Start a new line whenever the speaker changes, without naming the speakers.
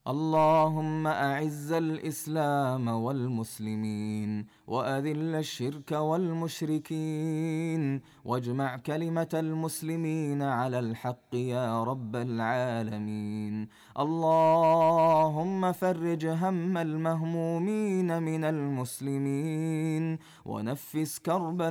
اللهم أعز الإسلام والمسلمين وأذل الشرك والمشركين واجمع كلمة المسلمين على الحق يا رب العالمين. اللهم فرج هم المهمومين من المسلمين ونفس كرب